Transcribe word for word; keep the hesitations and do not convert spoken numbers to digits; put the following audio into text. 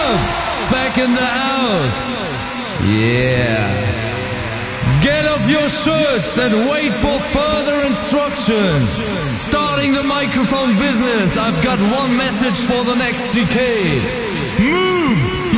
Club, back in the house. Yeah. Get up your shirts and wait for further instructions. Starting the microphone business, I've got one message for the next decade. Move